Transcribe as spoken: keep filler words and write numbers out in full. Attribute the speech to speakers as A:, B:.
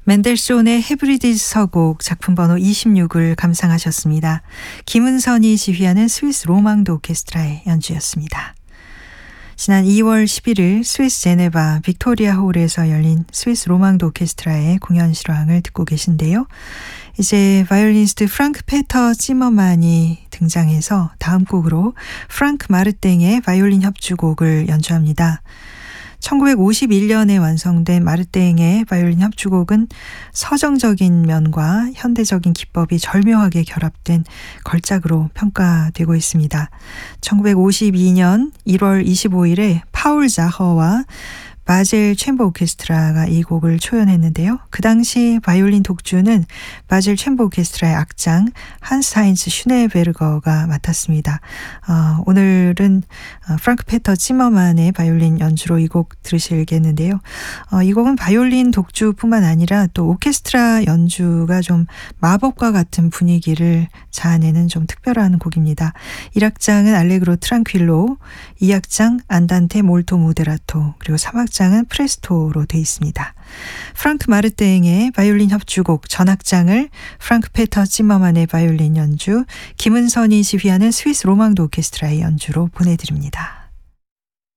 A: 멘델소hn의 헤브리디즈 서곡 작품 번호 이십육을 감상하셨습니다. 김은선이 지휘하는 스위스 로망드 오케스트라의 연주였습니다. 지난 이월 십일일 스위스 제네바 빅토리아 홀에서 열린 스위스 로망드 오케스트라의 공연 실황을 듣고 계신데요. 이제 바이올리니스트 프랑크 페터 찌머만이 등장해서 다음 곡으로 프랑크 마르땡의 바이올린 협주곡을 연주합니다. 천구백오십일년에 완성된 마르땡의 바이올린 협주곡은 서정적인 면과 현대적인 기법이 절묘하게 결합된 걸작으로 평가되고 있습니다. 천구백오십이년 일월 이십오일에 파울 자허와 바젤 챔버 오케스트라가 이 곡을 초연했는데요. 그 당시 바이올린 독주는 바젤 챔버 오케스트라의 악장 한스 하인츠 슈네베르거가 맡았습니다. 어, 오늘은 프랑크 페터 찌머만의 바이올린 연주로 이 곡 들으시겠는데요. 어, 이 곡은 바이올린 독주뿐만 아니라 또 오케스트라 연주가 좀 마법과 같은 분위기를 자아내는 좀 특별한 곡입니다. 일 악장은 알레그로 트랑퀼로, 이 악장 안단테 몰토 모데라토, 그리고 삼 악장은 프레스토로 되어 있습니다. 프랑크 마르땡의 바이올린 협주곡 전악장을 프랑크 페터 찌머만의 바이올린 연주, 김은선이 지휘하는 스위스 로망드 오케스트라의 연주로 보내드립니다.